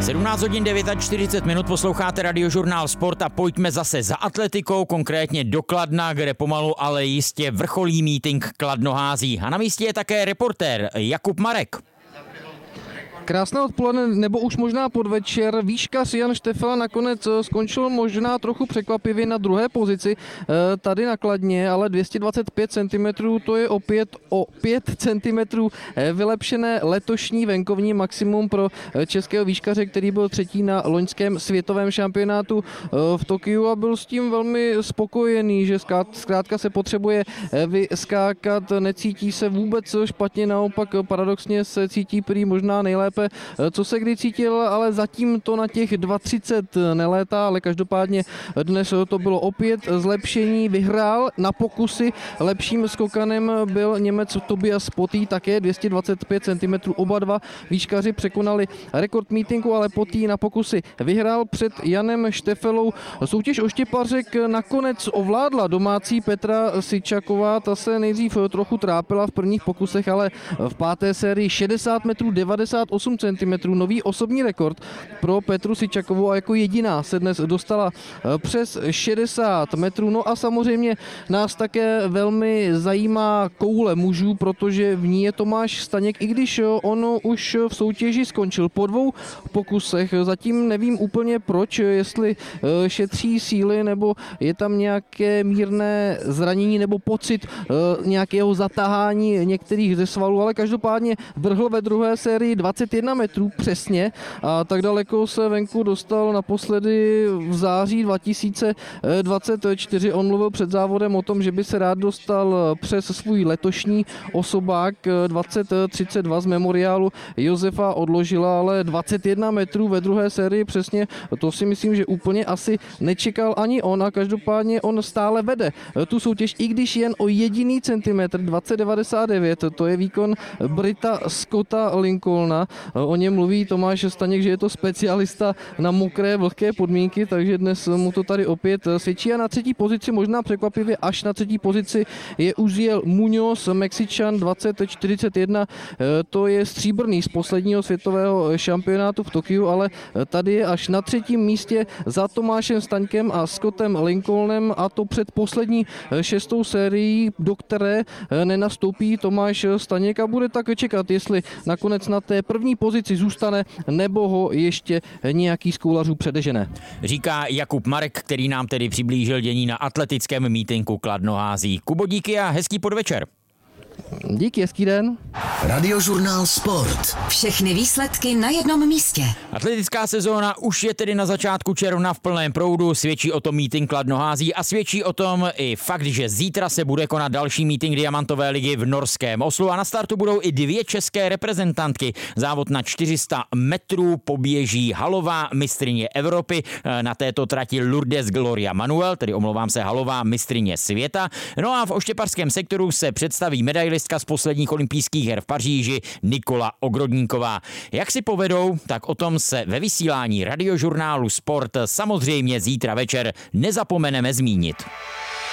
17 hodin 49 minut posloucháte Radiožurnál Sport a pojďme zase za atletikou, konkrétně do Kladna, kde pomalu ale jistě vrcholí meeting Kladnohází. A na místě je také reportér Jakub Marek. Krásné odpoledne, nebo už možná podvečer. Výškař Jan Štefela nakonec skončil možná trochu překvapivě na druhé pozici tady na Kladně, ale 225 cm, to je opět o 5 cm vylepšené letošní venkovní maximum pro českého výškaře, který byl třetí na loňském světovém šampionátu v Tokiu a byl s tím velmi spokojený, že zkrátka se potřebuje vyskákat, necítí se vůbec špatně, naopak paradoxně se cítí prý možná nejlépe, co se kdy cítil, ale zatím to na těch 2.30 nelétá, ale každopádně dnes to bylo opět zlepšení, vyhrál na pokusy, lepším skokanem byl Němec Tobias Potý, také 225 cm, oba dva výškaři překonali rekord meetingu, ale Potý na pokusy vyhrál před Janem Štefelou. Soutěž oštěpařek nakonec ovládla domácí Petra Syčaková, ta se nejdřív trochu trápila v prvních pokusech, ale v páté sérii 60 metrů 98 cm, nový osobní rekord pro Petru Syčakovou a jako jediná se dnes dostala přes 60 metrů. No a samozřejmě nás také velmi zajímá koule mužů, protože v ní je Tomáš Staněk, i když on už v soutěži skončil po 2 pokusech. Zatím nevím úplně proč, jestli šetří síly, nebo je tam nějaké mírné zranění nebo pocit nějakého zatahání některých ze svalů, ale každopádně vrhl ve druhé sérii 21 metrů přesně a tak daleko se venku dostal naposledy v září 2024. On mluvil před závodem o tom, že by se rád dostal přes svůj letošní osobák 2032 z memoriálu Josefa Odložila, ale 21 metrů ve druhé sérii přesně, to si myslím, že úplně asi nečekal ani on a každopádně on stále vede tu soutěž, i když jen o jediný centimetr, 20,99, to je výkon Brita Scotta Lincolna. O něm mluví Tomáš Staněk, že je to specialista na mokré, vlhké podmínky, takže dnes mu to tady opět svědčí. A na třetí pozici, možná překvapivě až na třetí pozici, je Uziel Muñoz, Mexičan, 2041. To je stříbrný z posledního světového šampionátu v Tokiu, ale tady je až na třetím místě za Tomášem Staňkem a Scottem Lincolnem, a to před poslední 6. sérií, do které nenastoupí Tomáš Staněk a bude tak čekat, jestli nakonec na té první pozici zůstane, nebo ho ještě nějaký z koulařů předežene. Říká Jakub Marek, který nám tedy přiblížil dění na atletickém mítinku Kladnohází. Kubo, díky a hezký podvečer. Díky, hezký den. Radiožurnál Sport. Všechny výsledky na jednom místě. Atletická sezóna už je tedy na začátku června v plném proudu, svědčí o tom meeting Kladnohází a svědčí o tom i fakt, že zítra se bude konat další meeting Diamantové ligy v norském Oslu a na startu budou i 2 české reprezentantky. Závod na 400 metrů poběží halová mistryně Evropy, na této trati Lourdes Gloria Manuel, tedy omlouvám se, halová mistryně světa. No a v oštěpařském sektoru se představí medailistka z posledních olympijských her v Paříži Nikola Ogrodníková. Jak si povedou, tak o tom se ve vysílání Radiožurnálu Sport samozřejmě zítra večer nezapomeneme zmínit.